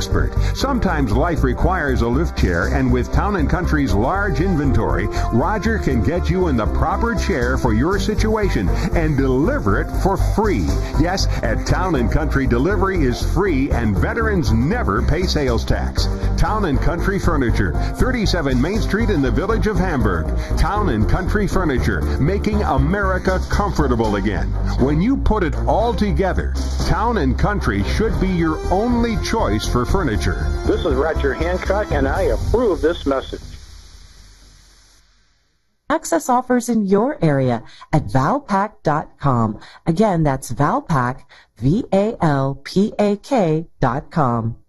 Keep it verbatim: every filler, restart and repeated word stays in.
expert. Sometimes life requires a lift chair, and with Town and Country's large inventory, Roger can get you in the proper chair for your situation and deliver it for free. Yes, at Town and Country, delivery is free and veterans never pay sales tax. Town and Country Furniture, thirty-seven Main Street in the village of Hamburg. Town and Country Furniture, making America comfortable again. When you put it all together, Town and Country should be your only choice for furniture. This is Roger Hancock, and I approve this message. Access offers in your area at valpak dot com. Again, that's Valpak, V A L P A K dot com.